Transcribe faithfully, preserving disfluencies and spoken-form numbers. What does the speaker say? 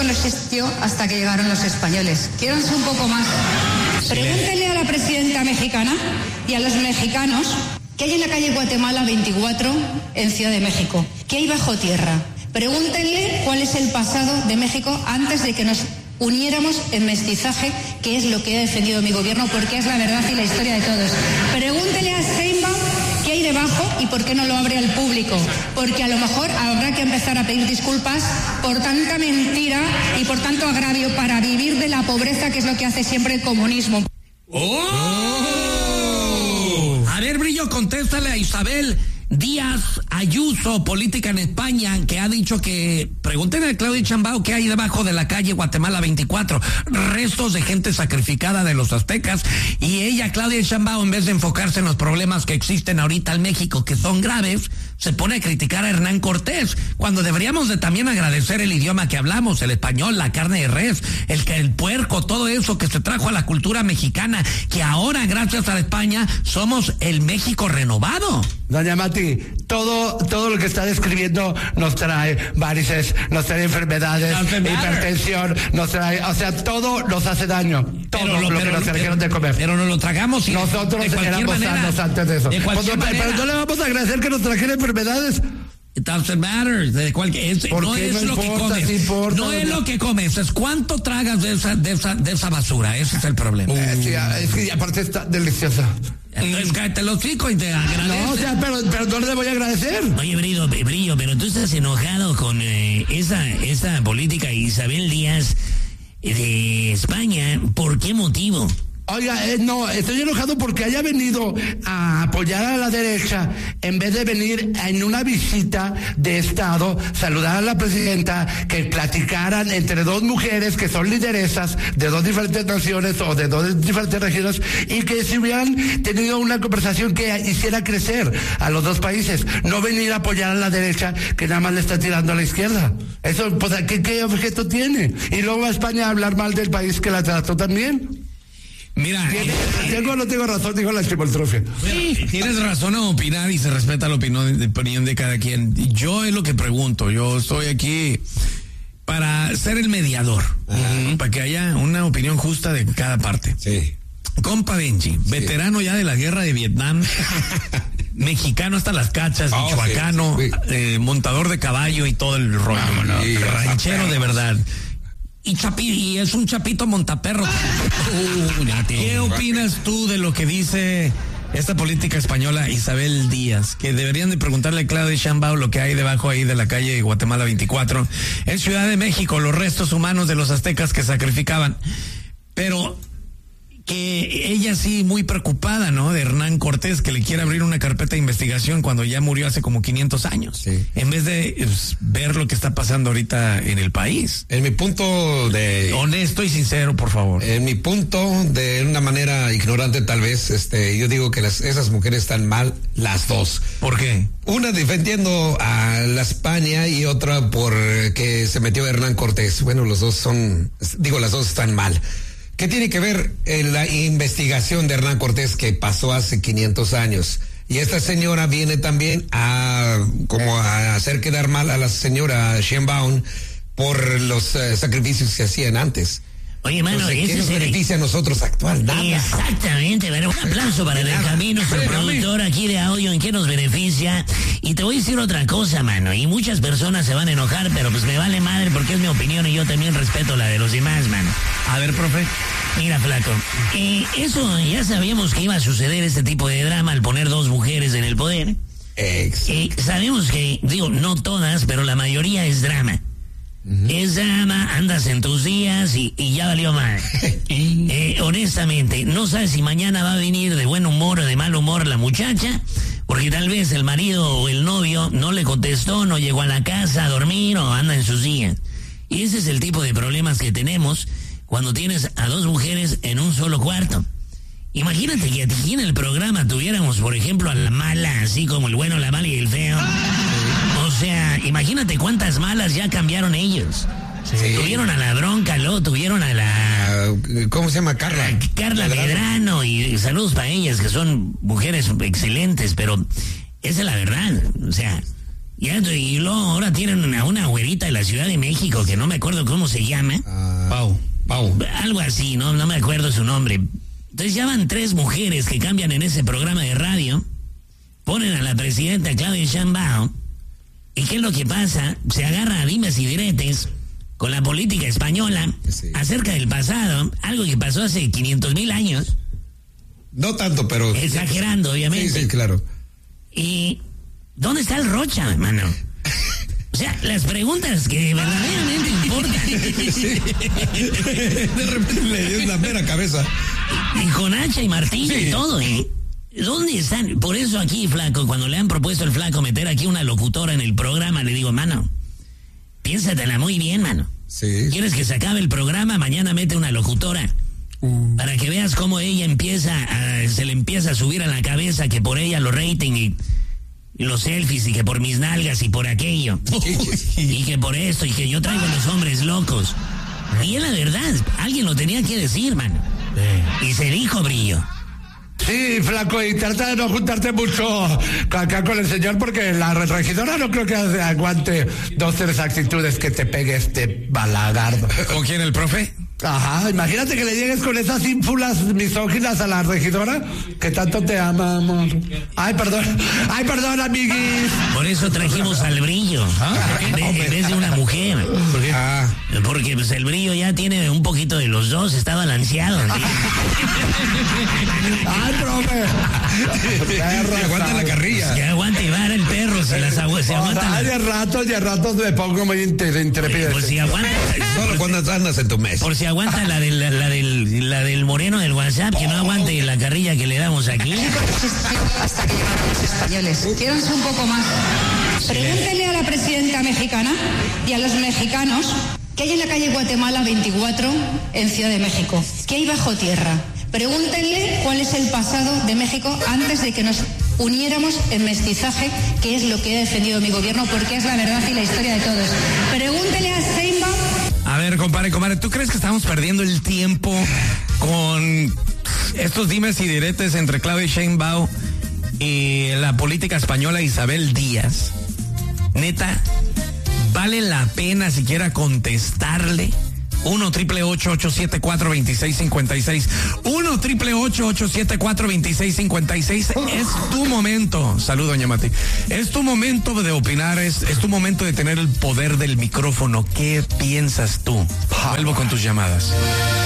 México no existió hasta que llegaron los españoles. Quiéranse un poco más. Pregúntele a la presidenta mexicana y a los mexicanos qué hay en la calle Guatemala veinticuatro en Ciudad de México. ¿Qué hay bajo tierra? Pregúntenle cuál es el pasado de México antes de que nos uniéramos en mestizaje, que es lo que ha defendido mi gobierno, porque es la verdad y la historia de todos. Pregúntele a Sheinbaum qué hay debajo y por qué no lo abre al público, porque a lo mejor habrá que empezar a pedir disculpas por tanta mentira y por tanto agravio para vivir de la pobreza, que es lo que hace siempre el comunismo. ¡Oh! A ver, Brillo, contéstale a Isabel Díaz Ayuso, política en España, que ha dicho que, pregúntenle a Claudia Sheinbaum qué hay debajo de la calle Guatemala veinticuatro, restos de gente sacrificada de los aztecas, y ella, Claudia Sheinbaum, en vez de enfocarse en los problemas que existen ahorita en México, que son graves, se pone a criticar a Hernán Cortés, cuando deberíamos de también agradecer el idioma que hablamos, el español, la carne de res, el que el puerco, todo eso que se trajo a la cultura mexicana, que ahora, gracias a España, somos el México renovado. Doña Mati, todo todo lo que está describiendo nos trae varices, nos trae enfermedades, hipertensión, nos trae, o sea, todo nos hace daño, todo pero, lo pero, que nos pero, trajeron de comer. Pero nos lo tragamos y nosotros éramos manera, sanos antes de eso. De pues, pero, pero no le vamos a agradecer que nos trajeron enfermedades. It doesn't matter. De cual, es, no es no lo importa, que comes. Sí importa, no es lo que comes, es cuánto tragas de esa, de esa, de esa basura. Ese es el problema. Uh, es, que, es que aparte está deliciosa. Entonces cállate los hocico y te agradezco. No, o sea, pero, pero no le voy a agradecer. Oye, Brillo, Brillo, pero tú estás enojado con eh, esa, esa política Isabel Díaz de España. ¿Por qué motivo? Oiga, eh, no, estoy enojado porque haya venido a apoyar a la derecha en vez de venir en una visita de Estado, saludar a la presidenta, que platicaran entre dos mujeres que son lideresas de dos diferentes naciones o de dos diferentes regiones, y que si hubieran tenido una conversación que hiciera crecer a los dos países, no venir a apoyar a la derecha que nada más le está tirando a la izquierda. Eso, pues, ¿qué, qué objeto tiene? Y luego a España a hablar mal del país que la trató también. Mira, eh, tengo o no tengo razón, digo la chimoltrofia. Sí, tienes razón a opinar y se respeta la opinión de, opinión de cada quien. Yo es lo que pregunto, yo estoy aquí para ser el mediador, uh-huh. para que haya una opinión justa de cada parte. Sí. Compa Benji, sí. veterano ya de la guerra de Vietnam, mexicano hasta las cachas, oh, michoacano, sí, sí. Eh, montador de caballo y todo el rollo, no, no, sí, ranchero de verdad. Y, chapi, y es un chapito montaperro. Uh, ¿Qué opinas tú de lo que dice esta política española Isabel Díaz? Que deberían de preguntarle a Claudia Sheinbaum lo que hay debajo ahí de la calle Guatemala veinticuatro. En Ciudad de México, los restos humanos de los aztecas que sacrificaban. Pero que ella sí muy preocupada, ¿no? De Hernán Cortés, que le quiere abrir una carpeta de investigación cuando ya murió hace como quinientos años. Sí. En vez de pues, ver lo que está pasando ahorita en el país. En mi punto de... Honesto y sincero, por favor. En mi punto, de una manera ignorante tal vez, este, yo digo que las, esas mujeres están mal, las dos. ¿Por qué? Una defendiendo a la España y otra por que se metió Hernán Cortés. Bueno, los dos son, digo, las dos están mal. ¿Qué tiene que ver en la investigación de Hernán Cortés que pasó hace quinientos años? Y esta señora viene también a como a hacer quedar mal a la señora Sheinbaum por los uh, sacrificios que hacían antes. Oye, mano, Entonces, ¿qué ese nos es beneficia el... a nosotros actual? Nada. Exactamente, pero un aplauso para Benjamín, nuestro productor aquí de audio, ¿en qué nos beneficia? Y te voy a decir otra cosa, mano, y muchas personas se van a enojar, pero pues me vale madre porque es mi opinión y yo también respeto la de los demás, mano. A ver, profe. Mira, flaco, eh, eso ya sabíamos que iba a suceder, este tipo de drama al poner dos mujeres en el poder. Eh, sabemos que, digo, no todas, pero la mayoría es drama. Uh-huh. Es drama, andas en tus días y, y ya valió mal. eh, honestamente, no sabes si mañana va a venir de buen humor o de mal humor la muchacha, porque tal vez el marido o el novio no le contestó, no llegó a la casa a dormir o anda en sus días. Y ese es el tipo de problemas que tenemos cuando tienes a dos mujeres en un solo cuarto. Imagínate que aquí en el programa tuviéramos, por ejemplo, a la mala, así como el bueno, la mala y el feo. O sea, imagínate cuántas malas ya cambiaron ellos. Sí. Tuvieron a la Bronca, luego tuvieron a la... ¿Cómo se llama? Carla. A Carla Medrano, y, y saludos para ellas, que son mujeres excelentes, pero esa es la verdad. O sea, Ya, y luego ahora tienen una, una güerita de la Ciudad de México que no me acuerdo cómo se llama. Uh, Pau, Pau. Algo así, no, no me acuerdo su nombre. Entonces ya van tres mujeres que cambian en ese programa de radio, ponen a la presidenta Claudia Sheinbaum, y ¿qué es lo que pasa? Se agarra a dimes y diretes con la política española sí. acerca del pasado, algo que pasó hace quinientos mil años. No tanto, pero... Exagerando, obviamente. Sí, sí, claro. Y... ¿dónde está el Rocha, hermano? O sea, las preguntas que verdaderamente importan. Sí. De repente le dio una mera cabeza. Y con hacha y martillo sí. y todo, ¿eh? ¿Dónde están? Por eso aquí, flaco, cuando le han propuesto al flaco meter aquí una locutora en el programa, le digo, mano, piénsatela muy bien, mano. Sí. ¿Quieres que se acabe el programa? Mañana mete una locutora. Uh. Para que veas cómo ella empieza a, se le empieza a subir a la cabeza que por ella los rating y... y los selfies, y que por mis nalgas y por aquello, y que por esto, y que yo traigo a los hombres locos. Y es la verdad, alguien lo tenía que decir, mano. Y se dijo, Brillo. Sí, flaco, y trata de no juntarte mucho acá con el señor, porque la regidora no creo que aguante dos tres actitudes que te pegue este balagardo. ¿Con quién, el profe? Ajá, imagínate que le llegues con esas ínfulas misóginas a la regidora que tanto te ama, amor. Ay, perdón, ay, perdón, amiguis. Por eso trajimos al Brillo, ¿ah? en, vez, en vez de una mujer. ¿Por qué? Ah. Porque pues el Brillo ya tiene un poquito de los dos, está balanceado. Ay, profe. Que aguante la carrilla. Que aguante vara el perro, se las agu se aguanta. Ay, de ratos, de ratos me pongo muy intrépido. Por si aguanta. Solo cuando andas en tu mes. Por si aguanta la del, la, la del, la del moreno del WhatsApp, que no aguante la carrilla que le damos aquí. Hasta que llegaron los españoles. Quiéranse un poco más. Pregúntele a la presidenta mexicana y a los mexicanos qué hay en la calle Guatemala veinticuatro en Ciudad de México. ¿Qué hay bajo tierra? Pregúntenle cuál es el pasado de México antes de que nos uniéramos en mestizaje, que es lo que ha defendido mi gobierno, porque es la verdad y la historia de todos. Pregúntele a Sheinbaum. A ver, compadre, compadre, ¿tú crees que estamos perdiendo el tiempo con estos dimes y diretes entre Claudia Sheinbaum y la política española Isabel Díaz? Neta, ¿vale la pena siquiera contestarle? uno triple ocho ocho siete cuatro dos seis cinco seis. uno triple ocho ocho siete cuatro dos seis cinco seis. Es tu momento. Saludo, doña Mati. Es tu momento de opinar, es, es tu momento de tener el poder del micrófono. ¿Qué piensas tú? Vuelvo con tus llamadas.